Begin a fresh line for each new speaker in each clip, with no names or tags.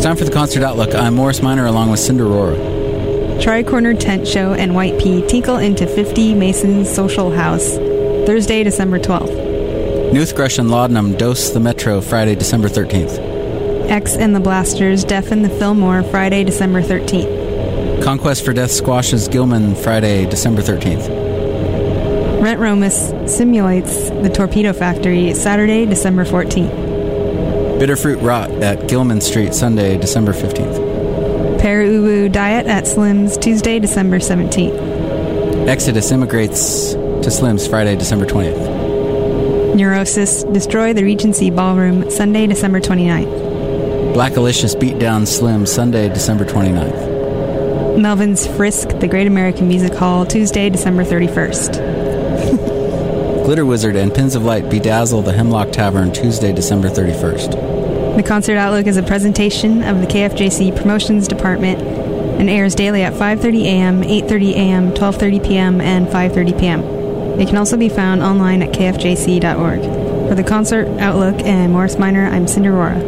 time for the Concert Outlook. I'm Morris Minor along with Cinderora.
Tri-Corner Tent Show and White Pea tinkle into 50 Mason's Social House, Thursday, December 12th.
Newthgrush and Laudanum dose the Metro, Friday, December 13th.
X and the Blasters deafen the Fillmore, Friday, December 13th.
Conquest for Death squashes Gilman, Friday, December 13th.
Rent Romus simulates the Torpedo Factory, Saturday, December 14th.
Bitter Fruit Rot at Gilman Street, Sunday, December 15th.
Peru Diet at Slim's, Tuesday, December 17th.
Exodus immigrates to Slim's, Friday, December 20th.
Neurosis destroy the Regency Ballroom, Sunday, December 29th.
Black Alicious beat down Slim, Sunday, December 29th.
Melvin's Frisk, the Great American Music Hall, Tuesday, December 31st.
Glitter Wizard and Pins of Light bedazzle the Hemlock Tavern, Tuesday, December 31st.
The Concert Outlook is a presentation of the KFJC Promotions Department and airs daily at 5:30 a.m., 8:30 a.m., 12:30 p.m., and 5:30 p.m. It can also be found online at kfjc.org. For the Concert Outlook and Morris Minor, I'm Cinderora.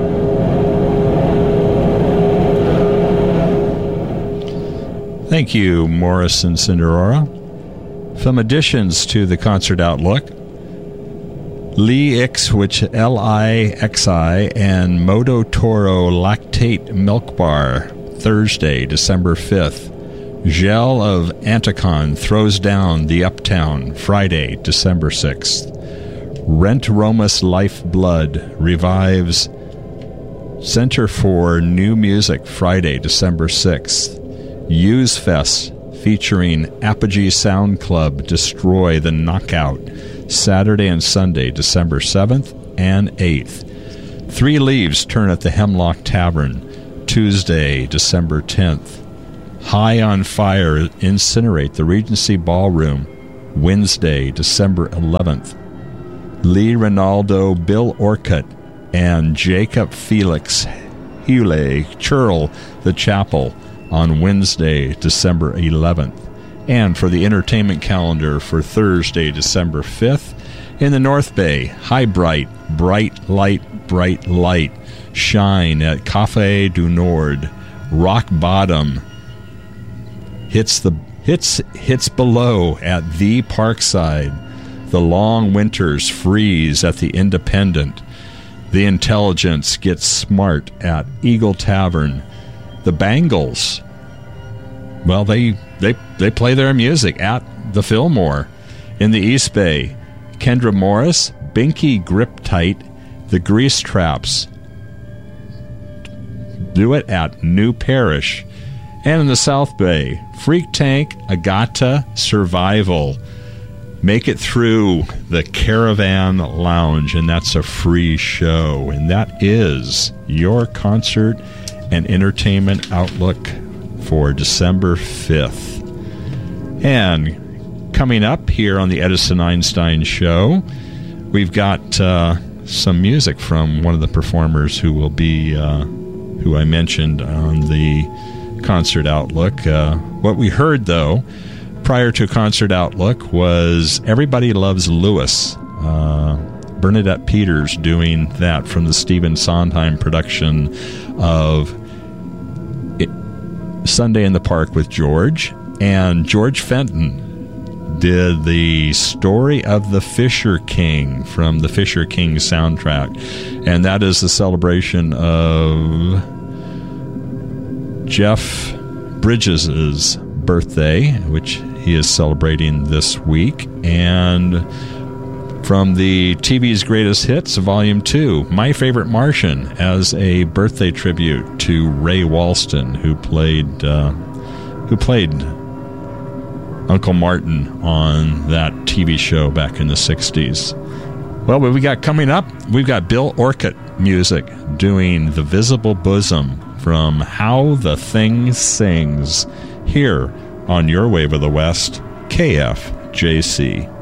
Thank you, Morris and Cinderora. Some additions to the Concert Outlook. Lixi, which Lixi, and Moto Toro Lactate Milk Bar, Thursday, December 5th. Gel of Anticon throws down the Uptown, Friday, December 6th. Rent Romus Lifeblood revives Center for New Music, Friday, December 6th. Use Fest featuring Apogee Sound Club Destroy the Knockout, Saturday and Sunday, December 7th and 8th. Three Leaves turn at the Hemlock Tavern, Tuesday, December 10th. High on Fire incinerate the Regency Ballroom, Wednesday, December 11th. Lee Ronaldo, Bill Orcutt, and Jacob Felix Hule churl the chapel on Wednesday, December 11th. And for the entertainment calendar for Thursday, December 5th, in the North Bay, High Bright, Bright Light, Shine at Café du Nord. Rock Bottom hits below at the Parkside. The Long Winters freeze at the Independent. The Intelligence gets smart at Eagle Tavern. The Bangles, well, they play their music at the Fillmore. In the East Bay, Kendra Morris, Binky Grip Tight, the Grease Traps do it at New Parish. And in the South Bay, Freak Tank, Agata, Survival make it through the Caravan Lounge, and that's a free show. And that is your concert and entertainment outlook for December 5th. And coming up here on the Edison Einstein Show, we've got some music from one of the performers who will be, who I mentioned on the Concert Outlook. What we heard, though, prior to Concert Outlook was Everybody Loves Lewis. Bernadette Peters doing that from the Stephen Sondheim production of Sunday in the Park with George. And George Fenton did the Story of the Fisher King from the Fisher King soundtrack. And that is the celebration of Jeff Bridges' birthday, which he is celebrating this week. And from the TV's Greatest Hits, Volume 2, My Favorite Martian, as a birthday tribute to Ray Walston, who played Uncle Martin on that TV show back in the 60s. Well, what we got coming up, we've got Bill Orcutt music doing The Visible Bosom from How the Thing Sings, here on Your Wave of the West, KFJC.